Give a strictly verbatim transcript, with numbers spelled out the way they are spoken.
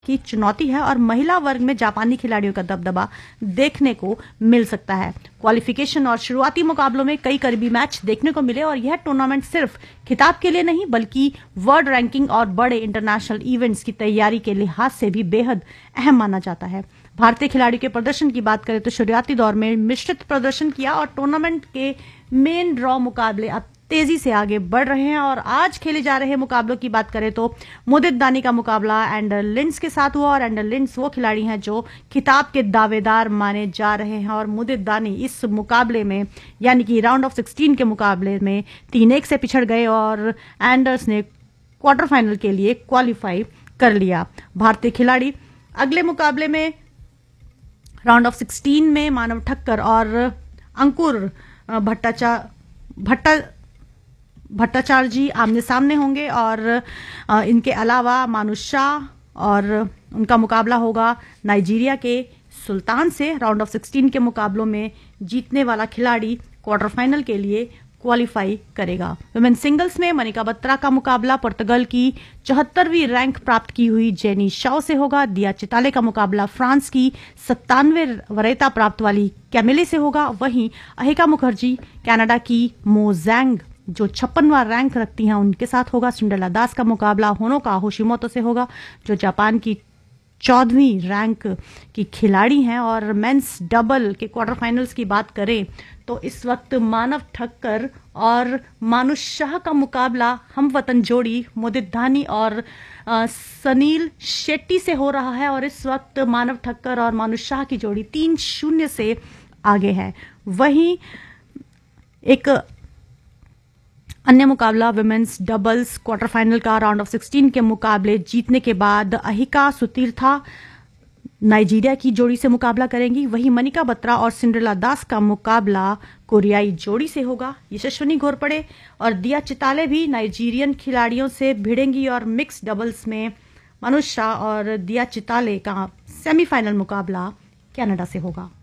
की चुनौती है और महिला वर्ग में जापानी खिलाड़ियों का दबदबा देखने को मिल सकता है। क्वालिफिकेशन और शुरुआती मुकाबलों में कई करीबी मैच देखने को मिले और यह टूर्नामेंट सिर्फ खिताब के लिए नहीं बल्कि वर्ल्ड रैंकिंग और बड़े इंटरनेशनल इवेंट्स की तैयारी के लिहाज से भी बेहद अहम माना जाता है। भारतीय खिलाड़ियों के प्रदर्शन की बात करें तो शुरुआती दौर में मिश्रित प्रदर्शन किया और टूर्नामेंट के मेन ड्रॉ मुकाबले अब तेजी से आगे बढ़ रहे हैं और आज खेले जा रहे मुकाबलों की बात करें तो मुदित दानी का मुकाबला एंडर लिंड्स के साथ हुआ और एंडर लिंड्स वो खिलाड़ी हैं जो खिताब के दावेदार माने जा रहे हैं और मुदित दानी इस मुकाबले में यानी कि राउंड ऑफ सिक्सटीन के मुकाबले में तीन एक से पिछड़ गए और एंडर्स ने क्वार्टर फाइनल के लिए क्वालिफाई कर लिया। भारतीय खिलाड़ी अगले मुकाबले में राउंड ऑफ सिक्सटीन में मानव ठक्कर और अंकुर भट्टाचा भट्टा भट्टाचार्य जी आमने सामने होंगे और इनके अलावा मानुष शाह और उनका मुकाबला होगा नाइजीरिया के सुल्तान से। राउंड ऑफ सिक्सटीन के मुकाबलों में जीतने वाला खिलाड़ी क्वार्टर फाइनल के लिए क्वालिफाई करेगा। वुमेन सिंगल्स में मनिका बत्रा का मुकाबला पुर्तगाल की चौहत्तरवीं रैंक प्राप्त की हुई जेनी शाओ से होगा। दिया चिताले का मुकाबला फ्रांस की सत्तानवे वरीयता प्राप्त वाली कैमिले से होगा। वहीं अहिका मुखर्जी कनाडा की मो जैंग जो छप्पनवा रैंक रखती हैं उनके साथ होगा। सिंड्रेला दास का मुकाबला होनोका होशिमोतो से होगा जो जापान की चौदहवीं रैंक की खिलाड़ी हैं। और मेंस डबल के क्वार्टर फाइनल्स की बात करें तो इस वक्त मानव ठक्कर और मानुष शाह का मुकाबला हम वतन जोड़ी मुदित दानी और आ, सनील शेट्टी से हो रहा है और इस वक्त मानव ठक्कर और मानुष शाह की जोड़ी तीन शून्य से आगे है। वहीं एक अन्य मुकाबला विमेन्स डबल्स क्वार्टर फाइनल का राउंड ऑफ सिक्सटीन के मुकाबले जीतने के बाद अहिका सुतीर्था नाइजीरिया की जोड़ी से मुकाबला करेंगी। वहीं मनिका बत्रा और सिंड्रेला दास का मुकाबला कोरियाई जोड़ी से होगा। यशस्विनी घोरपड़े और दिया चिताले भी नाइजीरियन खिलाड़ियों से भिड़ेंगी और मिक्स डबल्स में मनुष शाह और दिया चिताले का सेमीफाइनल मुकाबला कनाडा से होगा।